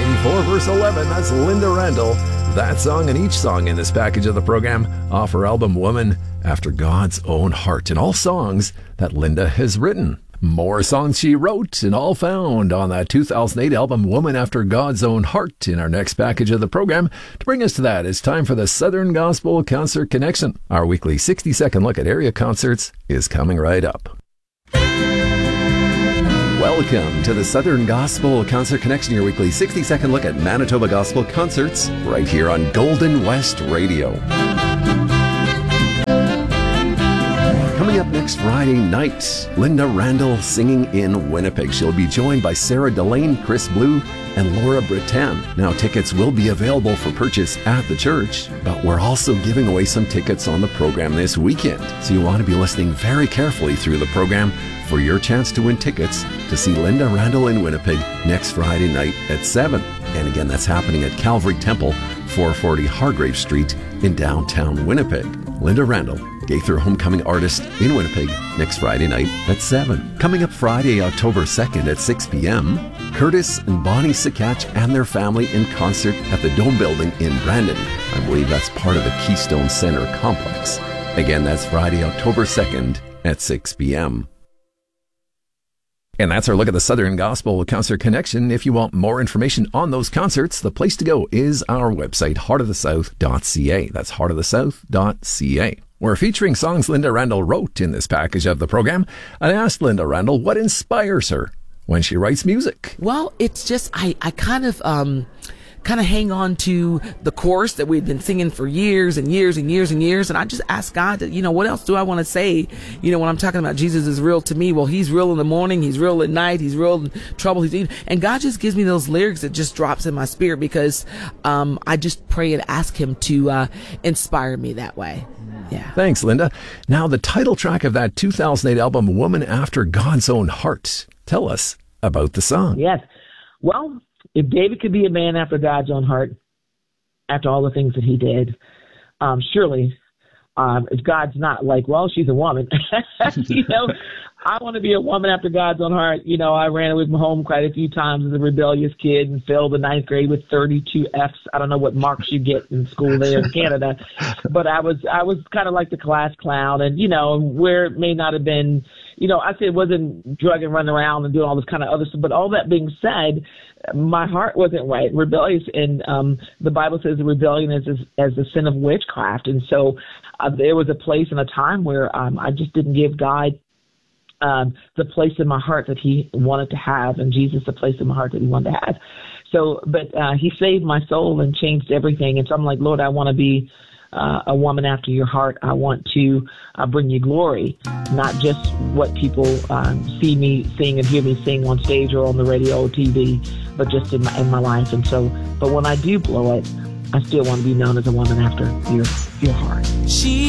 94, verse 11. That's Linda Randall. That song and each song in this package of the program off her album Woman After God's Own Heart, and all songs that Linda has written. More songs she wrote and all found on that 2008 album Woman After God's Own Heart in our next package of the program. To bring us to that, it's time for the Southern Gospel Concert Connection. Our weekly 60-second look at area concerts is coming right up. Welcome to the Southern Gospel Concert Connection, your weekly 60-second look at Manitoba Gospel concerts right here on Golden West Radio. Coming up next Friday night, Linda Randall singing in Winnipeg. She'll be joined by Sarah Delane, Chris Blue, and Laura Breton. Now, tickets will be available for purchase at the church, but we're also giving away some tickets on the program this weekend. So you want to be listening very carefully through the program for your chance to win tickets to see Linda Randall in Winnipeg next Friday night at 7. And again, that's happening at Calvary Temple, 440 Hargrave Street in downtown Winnipeg. Linda Randall, Gaither Homecoming Artist in Winnipeg, next Friday night at 7. Coming up Friday, October 2nd at 6 p.m., Curtis and Bonnie Sikach and their family in concert at the Dome Building in Brandon. I believe that's part of the Keystone Center complex. Again, that's Friday, October 2nd at 6 p.m. And that's our look at the Southern Gospel Concert Connection. If you want more information on those concerts, the place to go is our website, heartofthesouth.ca. That's heartofthesouth.ca. We're featuring songs Linda Randall wrote in this package of the program. I asked Linda Randall what inspires her when she writes music. Well, it's just, I kind of hang on to the chorus that we've been singing for years and years and years and years. And I just ask God, what else do I want to say? When I'm talking about Jesus is real to me, well, he's real in the morning, he's real at night, he's real in trouble, and God just gives me those lyrics that just drops in my spirit because I just pray and ask him to inspire me that way. Yeah. Thanks, Linda. Now, the title track of that 2008 album, Woman After God's Own Heart. Tell us about the song. Yes. Well, if David could be a man after God's own heart, after all the things that he did, surely, if God's not like, well, she's a woman, I want to be a woman after God's own heart. I ran away from home quite a few times as a rebellious kid and failed the 9th grade with 32 Fs. I don't know what marks you get in school there in Canada, but I was kind of like the class clown, and where it may not have been, I say it wasn't drug and running around and doing all this kind of other stuff. But all that being said, my heart wasn't right, rebellious, and the Bible says the rebellion is as the sin of witchcraft. And so there was a place and a time where I just didn't give God the place in my heart that he wanted to have, and Jesus the place in my heart that he wanted to have. So, but he saved my soul and changed everything. And so I'm like, Lord, I want to be a woman after your heart. I want to bring you glory, not just what people see me sing and hear me sing on stage or on the radio or TV, but just in my life. And so, but when I do blow it, I still want to be known as a woman after your heart.